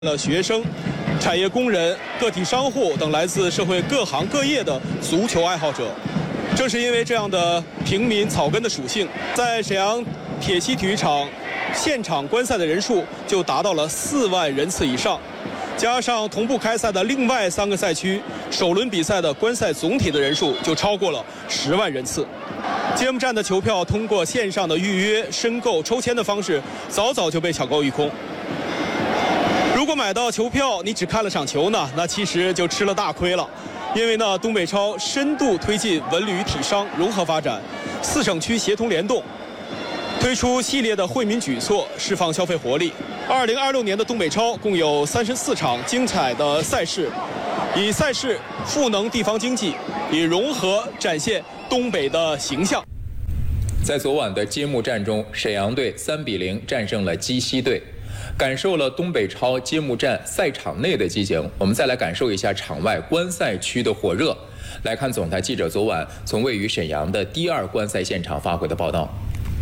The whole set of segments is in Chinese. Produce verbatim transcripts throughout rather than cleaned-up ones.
了学生、产业工人、个体商户等来自社会各行各业的足球爱好者。正是因为这样的平民草根的属性，在沈阳铁西体育场现场观赛的人数就达到了四万人次以上，加上同步开赛的另外三个赛区首轮比赛的观赛总体的人数就超过了十万人次。揭幕战的球票通过线上的预约、申购、抽签的方式，早早就被抢购一空。如果买到球票，你只看了场球呢，那其实就吃了大亏了。因为呢，东北超深度推进文旅体商融合发展，四省区协同联动，推出系列的惠民举措，释放消费活力。二零二六年的东北超共有三十四场精彩的赛事，以赛事赋能地方经济，以融合展现东北的形象。 在昨晚的揭幕战中，沈阳队三比零战胜了鸡西队。感受了东北超揭幕战赛场内的激情，我们再来感受一下场外观赛区的火热。来看总台记者昨晚从位于沈阳的第二观赛现场发回的报道。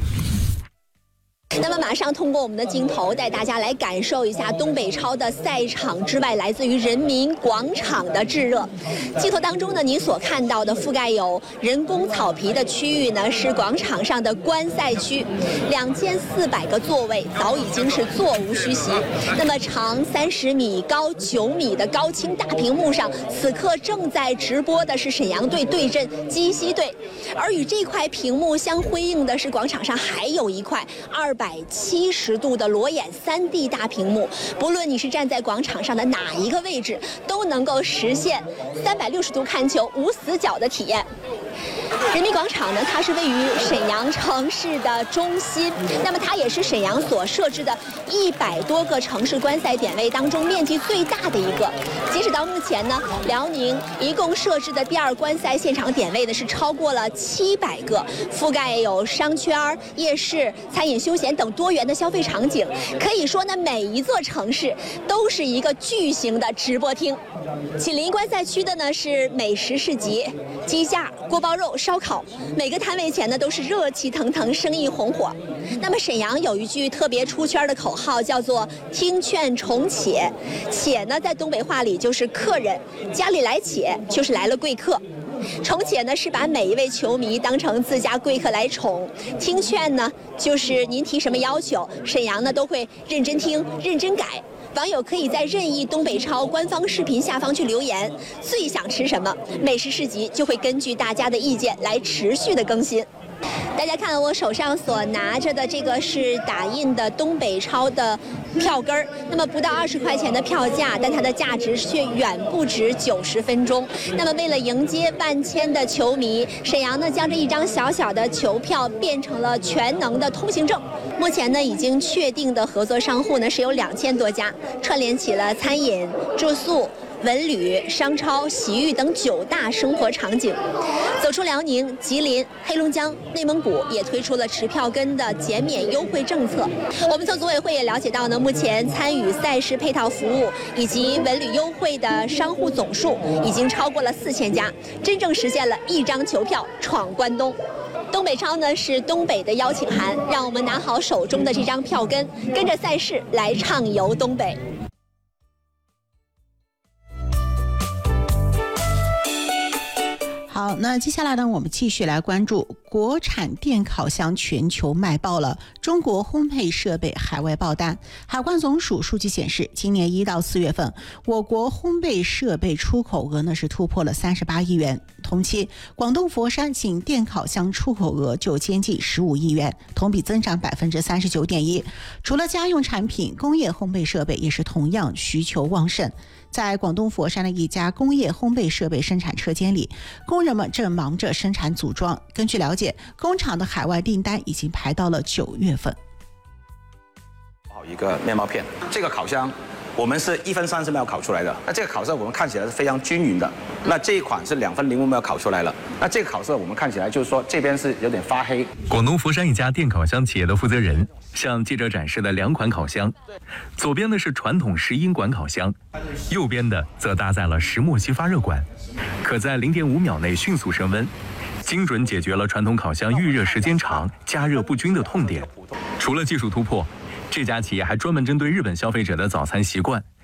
那么马上通过我们的镜头带大家来感受一下东北超的赛场之外来自于人民广场的炙热。镜头当中呢，您所看到的覆盖有人工草皮的区域呢，是广场上的观赛区，两千四百个座位早已经是座无虚席。那么长三十米、高九米的高清大屏幕上，此刻正在直播的是沈阳队对阵鸡西队，而与这块屏幕相辉映的是广场上还有一块二百七十度的裸眼 三 D 大屏幕，不论你是站在广场上的哪一个位置，都能够实现三百六十度看球无死角的体验。人民广场呢，它是位于沈阳城市的中心，那么它也是沈阳所设置的一百多个城市观赛点位当中面积最大的一个。截止到目前呢，辽宁一共设置的第二观赛现场点位呢是超过了七百个，覆盖有商圈、夜市、餐饮休闲等多元的消费场景。可以说呢，每一座城市都是一个巨型的直播厅。紧邻观赛区的呢是美食市集、鸡架、锅包肉、烧烤，每个摊位前呢都是热气腾腾，生意红火。那么沈阳有一句特别出圈的口号，叫做听劝宠且。且呢在东北话里就是客人，家里来且就是来了贵客。宠且呢是把每一位球迷当成自家贵客来宠，听劝呢就是您提什么要求，沈阳呢都会认真听、认真改。网友可以在任意东北超官方视频下方去留言，最想吃什么，美食市集就会根据大家的意见来持续的更新。大家看我手上所拿着的这个是打印的东北超的票根儿，那么不到二十块钱的票价，但它的价值却远不止九十分钟。那么为了迎接万千的球迷，沈阳呢将这一张小小的球票变成了全能的通行证。目前呢已经确定的合作商户呢是有两千多家，串联起了餐饮、住宿、文旅、商超、洗浴等九大生活场景。走出辽宁、吉林、黑龙江、内蒙古也推出了持票根的减免优惠政策。我们从组委会也了解到呢，目前参与赛事配套服务以及文旅优惠的商户总数已经超过了四千家，真正实现了一张球票闯关东。东北超呢是东北的邀请函，让我们拿好手中的这张票根，跟着赛事来畅游东北。 好，那接下来呢，我们继续来关注国产电烤箱全球卖爆了，中国烘焙设备海外爆单。海关总署数据显示，今年一到四月份，我国烘焙设备出口额呢是突破了三十八亿元。同期，广东佛山仅电烤箱出口额就接近十五亿元，同比增长百分之三十九点一。除了家用产品，工业烘焙设备也是同样需求旺盛。在广东佛山的一家工业烘焙设备生产车间里，工人们正忙着生产组装。根据了解，工厂的海外订单已经排到了九月份。 好一个面包片，这个烤箱我们是一分三十秒烤出来的，那这个烤色我们看起来是非常均匀的。那这一款是两分零五秒烤出来了，那这个烤色我们看起来就是说这边是有点发黑。 广东佛山一家电烤箱企业的负责人向记者展示的两款烤箱，左边的是传统石英管烤箱，右边的则搭载了石墨烯发热管，可在零点五秒内迅速升温，精准解决了传统烤箱预热时间长、加热不均的痛点。除了技术突破，这家企业还专门针对日本消费者的早餐习惯